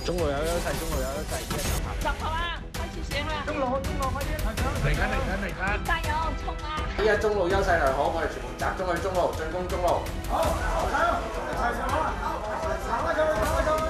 中路有優勢，中路有優勢，依家走下。 10號啊，開始醒啦！ 中路，快啲一齊上！嚟緊！ 加油，衝啊！ 依家中路優勢良好，我哋全部集中去中路進攻中路。 好。